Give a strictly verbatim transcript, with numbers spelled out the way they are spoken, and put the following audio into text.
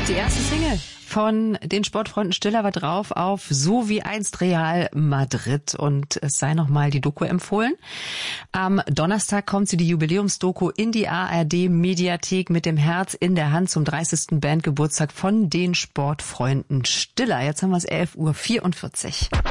Die erste Single von den Sportfreunden Stiller war drauf auf So wie einst Real Madrid, und es sei nochmal die Doku empfohlen. Am Donnerstag kommt sie, die Jubiläumsdoku, in die A R D-Mediathek mit dem Herz in der Hand zum dreißigsten Bandgeburtstag von den Sportfreunden Stiller. Jetzt haben wir es elf Uhr vierundvierzig.